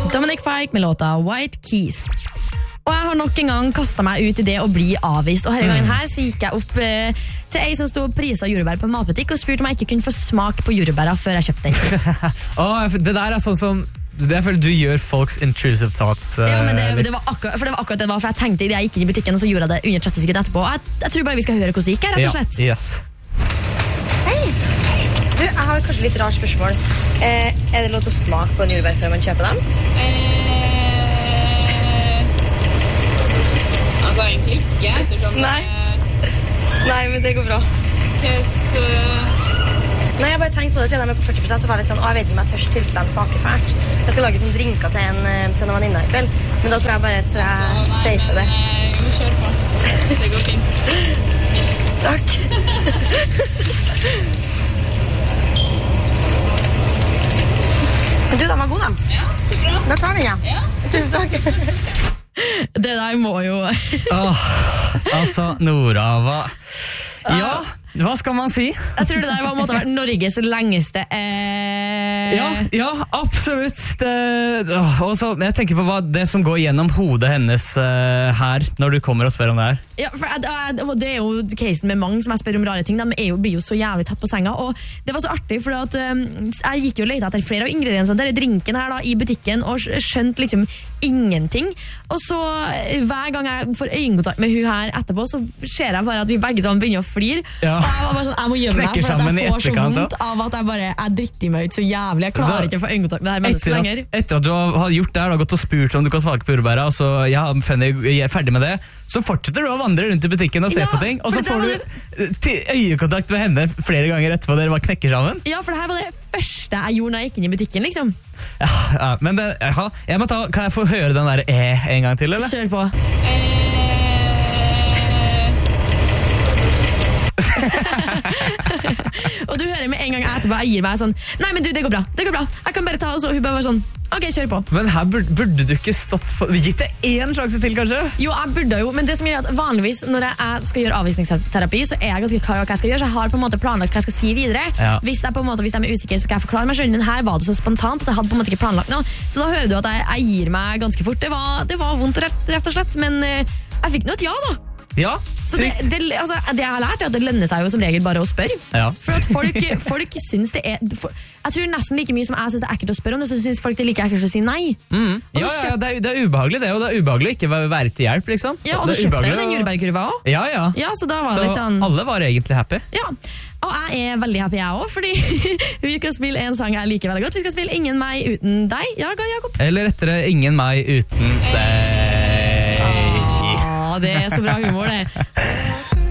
Dominic Fike med låta White Keys. Og jeg har nok en gang kastet meg ut i det å bli avvist. Og denne gangen her så gikk jeg opp til ei som stod og priset jordbær på en matbutikk og spurte om jeg ikke kunne få smak på jordbæra før jeg kjøpte den. Det der sånn som jeg føler du gjør folks intrusive thoughts. Ja, men det var akkurat det var, for jeg tenkte idet jeg gikk inn i butikken, og så gjorde jeg det under 30 sekunder etterpå. Jeg tror bare vi skal høre hvordan det gikk, rett og slett. Ja, yes. Hei! Du, jeg har kanskje litt rart spørsmål. Er det lov til å smake på en jordbær før man kjøper dem? Altså egentlig ikke, ettersom Nei, men det går bra. Nei, jeg bare tenkte på det, siden de på 40%, så var det litt sånn, jeg vet ikke om jeg tørst tilfelle de smaker fælt. Jeg skal lage sånn drinker til en venninne i kveld, men da tror jeg bare så jeg safer det. Kjør på. Det går fint. Takk. Du, de var gode, de. Ja, det er bra. Da tar den, ja. Ja. Tusen takk. Det der må jo... Altså, Nora, Ja, hva skal man si? Jeg tror det der måtte ha vært Norges lengeste Ja, absolutt. Og så, jeg tenker på det som går gjennom hodet hennes her, når du kommer og spør om det her. Ja, for det er jo casen med mange som jeg spør om rare ting. De blir jo så jævlig tatt på senga. Og det var så artig, for jeg gikk jo og lette etter flere av ingrediensene til drinken her da, i butikken, og skjønte liksom ingenting. Og så hver gang jeg får øyekontakt med hun her etterpå, så ser jeg bare at vi begge sammen begynner å flire. Ja. Og jeg var bare sånn, jeg må gjøre meg, for at jeg får så vondt av at jeg dritter meg ut så jævlig. Jeg klarer ikke å få øyekontakt med det her mennesket lenger. Etter at du har gjort det her, du har gått og spurt om du kan smake på jordbæra, og så Fanny er ferdig med det, så fortsetter du å vandre rundt i butikken og se på ting, og så får du øyekontakt med henne flere ganger etterpå dere bare knekker sammen. Ja, for det her var det første jeg gjorde når jeg gikk inn i butikken, liksom. Ja, men kan jeg få høre den der en gang til, eller? Kjør på. Og du hører med en gang etterpå jeg gir meg sånn, nei, men du, det går bra, jeg kan bare ta, og så hun bare var sånn, ok, kjør på. Men her burde du ikke stått på, gitt det en sjanse til kanskje? Jo, jeg burde jo, men det som gjør at vanligvis når jeg skal gjøre avvisningsterapi, så er jeg ganske klar over hva jeg skal gjøre, så jeg har på en måte planlagt hva jeg skal si videre. Ja. Hvis de er usikker, så skal jeg forklare meg selv, men her var det så spontant at jeg hadde på en måte ikke planlagt noe, så da hører du at jeg gir meg ganske fort. Det var vondt rett og slett, men jeg fikk noe et ja da. Ja, så det jeg har lært er at det lønner seg jo som regel bare å spørre. Ja. For at folk synes det er jeg tror nesten like mye som jeg synes det er ekkelt å spørre om det, så synes folk det er like ekkelt å si nei. Ja, det er ubehagelig det, og det er ubehagelig ikke være til hjelp, liksom. Ja, og så kjøpte jeg jo den jordbærkurva også. Ja, så da var det litt sånn... alle var egentlig happy. Ja, og jeg er veldig happy jeg også, fordi vi skal spille en sang jeg liker veldig godt. Vi skal spille Ingen meg uten deg. Ja, Jakob. Eller rettere Ingen meg uten deg. Det er så bra humor det.